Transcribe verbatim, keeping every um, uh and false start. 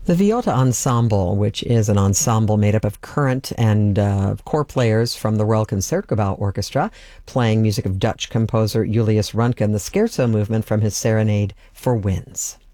The Viota Ensemble, which is an ensemble made up of current and uh, core players from the Royal Concertgebouw Orchestra, playing music of Dutch composer Julius Röntgen, the Scherzo movement from his Serenade for Winds.